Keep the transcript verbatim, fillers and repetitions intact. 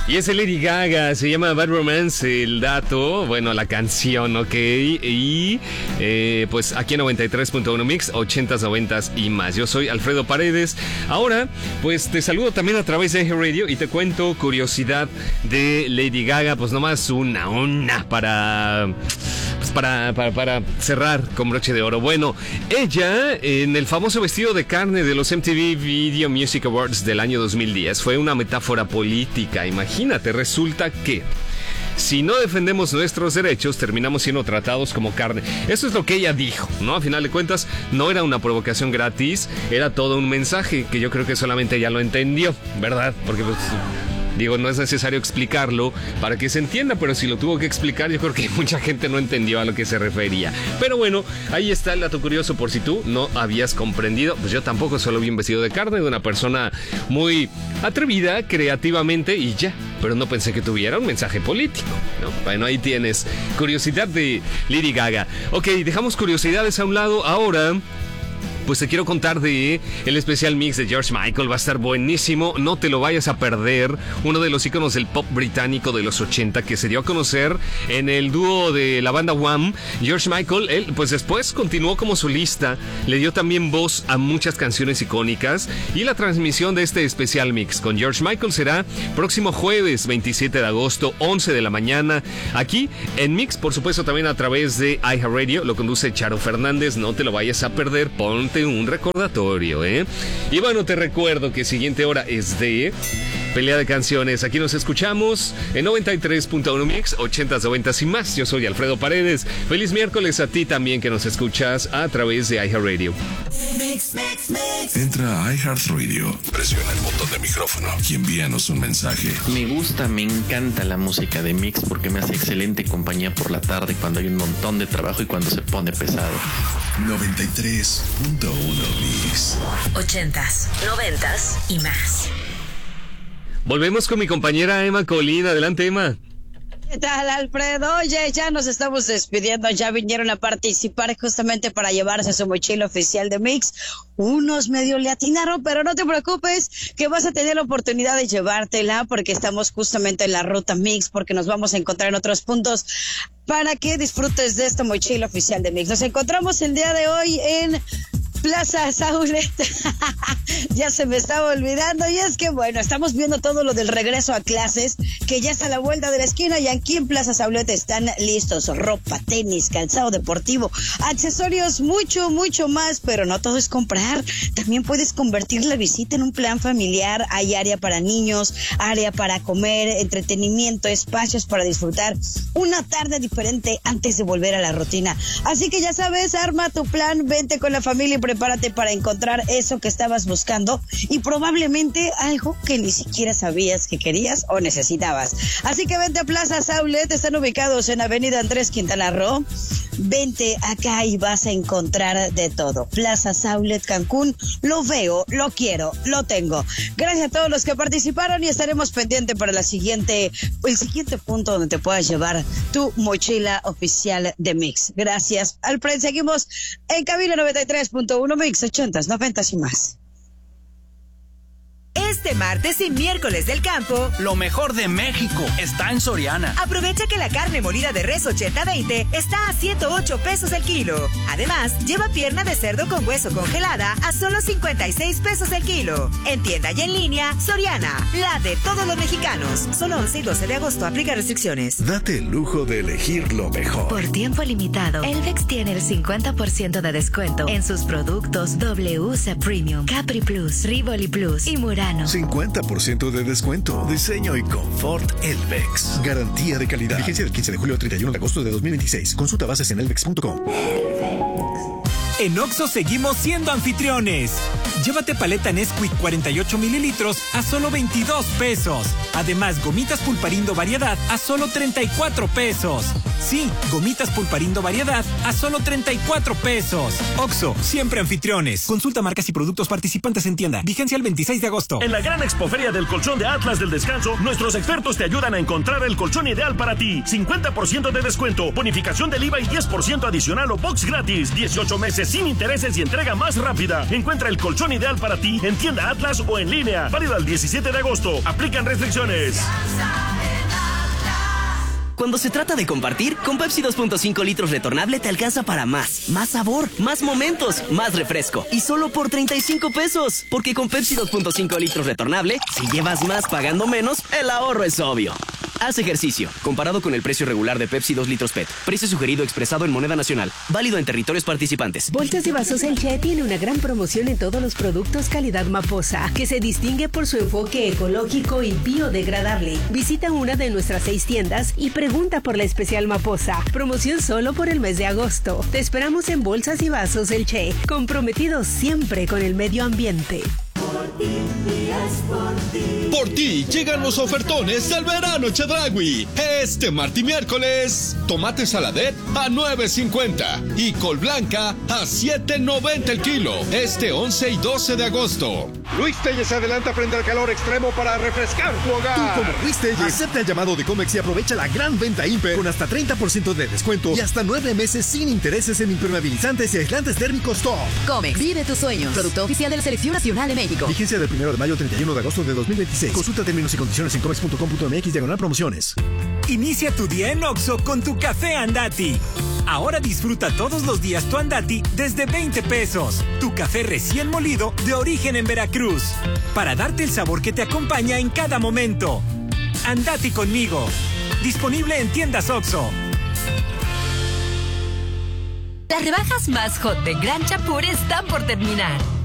Y es el Lady Gaga, se llama Bad Romance, el dato, bueno, la canción, ok. Y eh, pues aquí en noventa y tres punto uno Mix, ochentas, noventas y más. Yo soy Alfredo Paredes. Ahora, pues te saludo también a través de iHeartRadio y te cuento curiosidad de Lady Gaga, pues nomás una, una para... Para, para, para cerrar con broche de oro. Bueno, ella en el famoso vestido de carne de los M T V Video Music Awards del año dos mil diez fue una metáfora política. Imagínate, resulta que si no defendemos nuestros derechos, terminamos siendo tratados como carne. Eso es lo que ella dijo, ¿no? A final de cuentas, no era una provocación gratis, era todo un mensaje que yo creo que solamente ella lo entendió, ¿verdad? Porque pues... Digo, no es necesario explicarlo para que se entienda, pero si lo tuvo que explicar, yo creo que mucha gente no entendió a lo que se refería. Pero bueno, ahí está el dato curioso por si tú no habías comprendido. Pues yo tampoco, solo vi un vestido de carne de una persona muy atrevida creativamente y ya. Pero no pensé que tuviera un mensaje político, ¿no? Bueno, ahí tienes curiosidad de Lady Gaga. Ok, dejamos curiosidades a un lado. Ahora... pues te quiero contar de el especial mix de George Michael. Va a estar buenísimo, no te lo vayas a perder. Uno de los íconos del pop británico de los ochenta que se dio a conocer en el dúo de la banda Wham. George Michael, él pues después continuó como solista, le dio también voz a muchas canciones icónicas. Y la transmisión de este especial mix con George Michael será próximo jueves veintisiete de agosto, once de la mañana, aquí en Mix, por supuesto también a través de iHeartRadio. Lo conduce Charo Fernández, no te lo vayas a perder, ponte un recordatorio, ¿eh? Y bueno, te recuerdo que siguiente hora es de pelea de canciones. Aquí nos escuchamos en noventa y tres punto uno Mix, ochentas, noventas y más. Yo soy Alfredo Paredes. Feliz miércoles a ti también que nos escuchas a través de iHeartRadio. Mix, mix, mix. Entra a iHeartRadio, presiona el botón de micrófono y envíanos un mensaje. Me gusta, me encanta la música de Mix porque me hace excelente compañía por la tarde cuando hay un montón de trabajo y cuando se pone pesado. noventa y tres punto uno Mix. Ochentas, noventas y más. Volvemos con mi compañera Emma Colín. Adelante, Emma. ¿Qué tal, Alfredo? Oye, ya nos estamos despidiendo, ya vinieron a participar justamente para llevarse su mochila oficial de Mix. Unos medio le atinaron, pero no te preocupes, que vas a tener la oportunidad de llevártela porque estamos justamente en la ruta Mix, porque nos vamos a encontrar en otros puntos para que disfrutes de esta mochila oficial de Mix. Nos encontramos el día de hoy en Plaza Saulet. Ya se me estaba olvidando. Y es que bueno, estamos viendo todo lo del regreso a clases, que ya está a la vuelta de la esquina. Y aquí en Plaza Saulet están listos ropa, tenis, calzado deportivo, accesorios, mucho, mucho más. Pero no todo es comprar. También puedes convertir la visita en un plan familiar. Hay área para niños, área para comer, entretenimiento, espacios para disfrutar una tarde diferente antes de volver a la rutina. Así que ya sabes, arma tu plan, vente con la familia y prepárate para encontrar eso que estabas buscando y probablemente algo que ni siquiera sabías que querías o necesitabas. Así que vente a Plaza Saulet, están ubicados en Avenida Andrés Quintana Roo. Vente acá y vas a encontrar de todo. Plaza Saulet Cancún, lo veo, lo quiero, lo tengo. Gracias a todos los que participaron y estaremos pendientes para la siguiente, el siguiente punto donde te puedas llevar tu mochila oficial de Mix. Gracias, Alfred. Seguimos en cabina noventa y tres punto uno Mix, ochentas, noventas y más. Este martes y miércoles del campo, lo mejor de México está en Soriana. Aprovecha que la carne molida de res ochenta veinte está a ciento ocho pesos el kilo. Además, lleva pierna de cerdo con hueso congelada a solo cincuenta y seis pesos el kilo. En tienda y en línea, Soriana, la de todos los mexicanos. Solo once y doce de agosto, aplica restricciones. Date el lujo de elegir lo mejor. Por tiempo limitado, Elvex tiene el cincuenta por ciento de descuento en sus productos W C Premium, Capri Plus, Rivoli Plus y Murano. cincuenta por ciento de descuento. Diseño y confort Elvex. Garantía de calidad. Vigencia del quince de julio al treinta y uno de agosto de dos mil veintiséis. Consulta bases en elvex punto com. En Oxxo seguimos siendo anfitriones. Llévate paleta Nesquik cuarenta y ocho mililitros a solo veintidós pesos. Además, gomitas Pulparindo variedad a solo treinta y cuatro pesos. Sí, gomitas Pulparindo variedad a solo treinta y cuatro pesos. Oxxo, siempre anfitriones. Consulta marcas y productos participantes en tienda. Vigencia el veintiséis de agosto. En la gran expoferia del colchón de Atlas del Descanso, nuestros expertos te ayudan a encontrar el colchón ideal para ti. cincuenta por ciento de descuento, bonificación del I V A y diez por ciento adicional o box gratis. dieciocho meses sin intereses y entrega más rápida. Encuentra el colchón ideal para ti en tienda Atlas o en línea. Válido al diecisiete de agosto. Aplican restricciones. condiciones. Cuando se trata de compartir, con Pepsi dos punto cinco litros retornable te alcanza para más. Más sabor, más momentos, más refresco. Y solo por treinta y cinco pesos. Porque con Pepsi dos punto cinco litros retornable, si llevas más pagando menos, el ahorro es obvio. Haz ejercicio. Comparado con el precio regular de Pepsi dos litros P E T. Precio sugerido expresado en moneda nacional. Válido en territorios participantes. Bolsas y Vasos El Che tiene una gran promoción en todos los productos calidad Maposa, que se distingue por su enfoque ecológico y biodegradable. Visita una de nuestras seis tiendas y pregunta por la especial Maposa. Promoción solo por el mes de agosto. Te esperamos en Bolsas y Vasos El Che, comprometidos siempre con el medio ambiente. Por ti, por ti. Por ti llegan los ofertones del verano Chedraui. Este martes y miércoles, tomate saladet a nueve cincuenta y col blanca a siete noventa el kilo. Este once y doce de agosto. Luis Telles se adelanta frente al calor extremo para refrescar tu hogar. Tú como Luis Telles, acepta el llamado de Comex y aprovecha la gran venta Imper con hasta treinta por ciento de descuento y hasta nueve meses sin intereses en impermeabilizantes y aislantes térmicos top. Comex, vive tus sueños. Producto oficial de la Selección Nacional de México. Vigencia del primero de mayo al treinta y uno de agosto de dos mil veintiséis. Consulta términos y condiciones en comex punto com punto m x diagonal promociones. Inicia tu día en Oxxo con tu café Andati. Ahora disfruta todos los días tu Andati desde veinte pesos. Tu café recién molido de origen en Veracruz. Para darte el sabor que te acompaña en cada momento. Andati conmigo. Disponible en tiendas Oxxo. Las rebajas más hot de Gran Chapur están por terminar.